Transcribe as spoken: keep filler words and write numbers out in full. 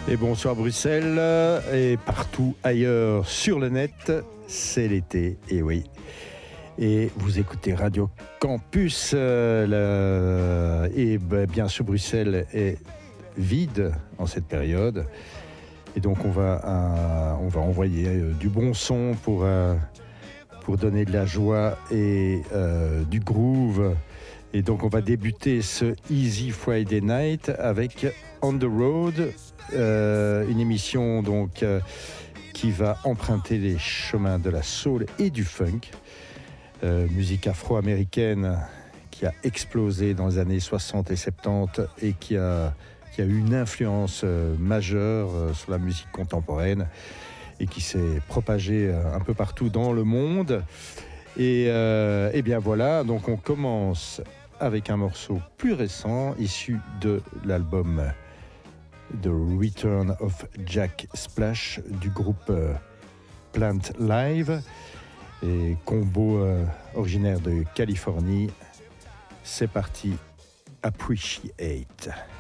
Et bonsoir Bruxelles et partout ailleurs sur le net, c'est l'été, et oui. Et vous écoutez Radio Campus, euh, la... et ben, bien sûr Bruxelles est vide en cette période. Et donc on va, euh, on va envoyer euh, du bon son pour, euh, pour donner de la joie et euh, du groove. Et donc on va débuter ce Easy Friday Night avec On the Road, euh, une émission donc euh, qui va emprunter les chemins de la soul et du funk, euh, musique afro-américaine qui a explosé dans les années soixante et soixante-dix et qui a, qui a eu une influence euh, majeure euh, sur la musique contemporaine et qui s'est propagée euh, un peu partout dans le monde. Et, euh, et bien voilà, donc on commence avec un morceau plus récent, issu de l'album The Return of Jack Splash du groupe euh, Plant Live, et combo euh, originaire de Californie. C'est parti, Appreciate.